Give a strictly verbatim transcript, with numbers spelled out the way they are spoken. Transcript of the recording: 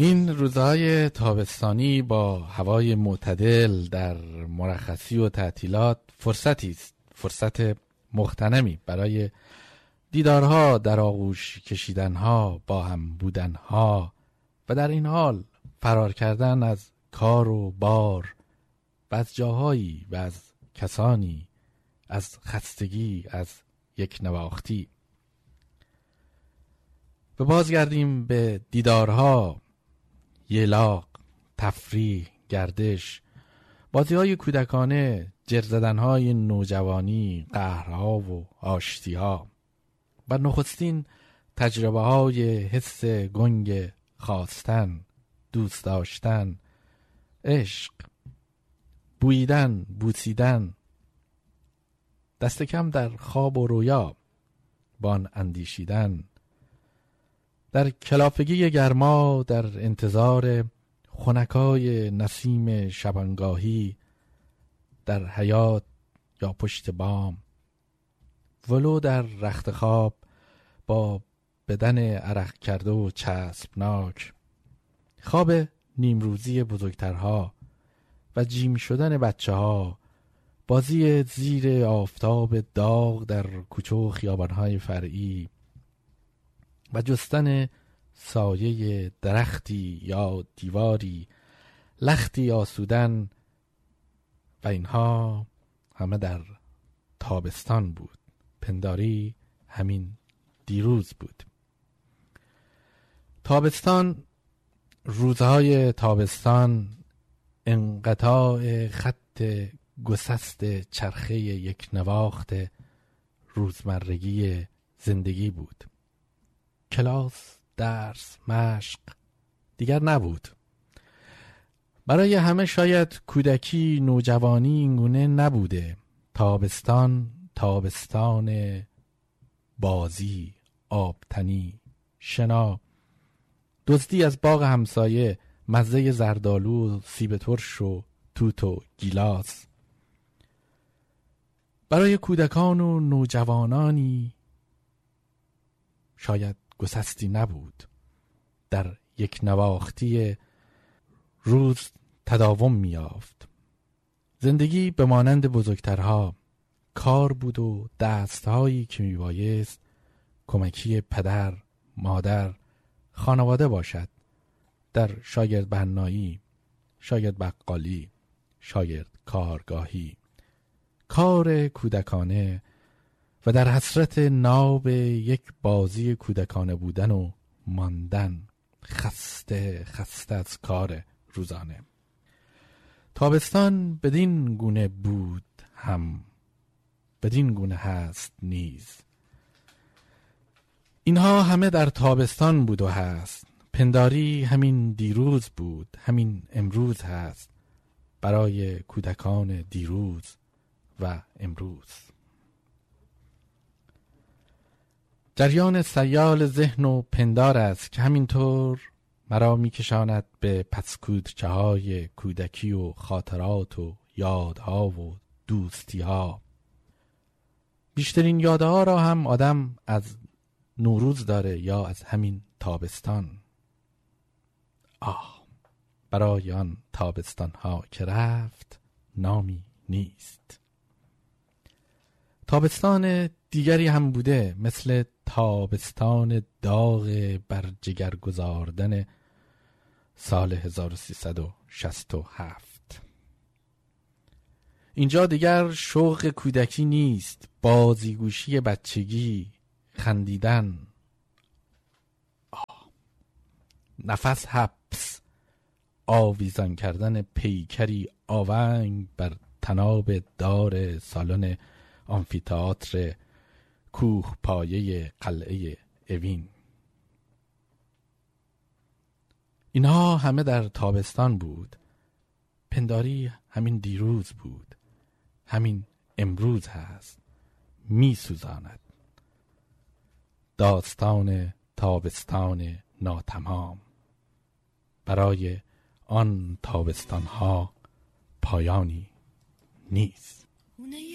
این روزهای تابستانی با هوای معتدل در مرخصی و تعطیلات فرصتی است، فرصت مغتنمی برای دیدارها، در آغوش کشیدنها، با هم بودنها و در این حال فرار کردن از کار و بار و از جاهایی و از کسانی، از خستگی، از یک نواختی. و بازگردیم به دیدارها، یلاق، تفریح، گردش، بازی‌های کودکانه، جرزدن‌های نوجوانی، قهرها و آشتی‌ها و نخستین تجربه‌های حس گنگ خواستن، دوست داشتن، عشق، بوییدن، بوسیدن، دست کم در خواب و رویا بان اندیشیدن، در کلافگی گرما، در انتظار خنکای نسیم شبانگاهی، در حیاط یا پشت بام، ولو در رخت خواب با بدن عرق کرده و چسبناک، خواب نیمروزی بزرگترها و جیم شدن بچه ها، بازی زیر آفتاب داغ در کوچه و خیابانهای فرعی و جستن سایه درختی یا دیواری، لختی آسودن و اینها همه در تابستان بود. پنداری همین دیروز بود. تابستان، روزهای تابستان، انقطاع خط گسست چرخه یک نواخت روزمرگی زندگی بود. کلاس، درس، مشق دیگر نبود. برای همه شاید کودکی، نوجوانی اینگونه نبوده. تابستان، تابستان بازی، آبتنی، شنا، دزدی از باغ همسایه، مزه زردالو، سیب ترش و توت و گیلاس. برای کودکان و نوجوانانی شاید گسستی نبود. در یک نواختی روز تداوم می‌یافت. زندگی به مانند بزرگترها کار بود و دستهایی که میبایست کمکی پدر، مادر، خانواده باشد. در شاگرد بنایی، شاید بقالی، شاید کارگاهی، کار کودکانه و در حسرت ناب یک بازی کودکانه بودن و ماندن، خسته خسته از کار روزانه. تابستان بدین گونه بود، هم بدین گونه هست نیز. اینها همه در تابستان بود و هست. پنداری همین دیروز بود، همین امروز هست برای کودکان دیروز و امروز. جریان سیال ذهن و پندار است که همینطور مرا میکشاند به پسکودچه های کودکی و خاطرات و یادها و دوستیها. بیشترین یادها را هم آدم از نوروز داره یا از همین تابستان. آه، برای آن تابستان ها که رفت نامی نیست. تابستان دیگری هم بوده، مثل تابستان داغ بر جگر گذاردن سال هزار و سیصد و شصت و هفت. اینجا دیگر شوق کودکی نیست، بازیگوشی بچگی، خندیدن، آه، نفس حبس، آویزان کردن پیکری آونگ بر تناب دار سالن آمفی‌تئاتر کوه پایه قلعه اوین. اینها همه در تابستان بود. پنداری همین دیروز بود، همین امروز هست، می سوزاند. داستان تابستان ناتمام. برای آن تابستان ها پایانی نیست.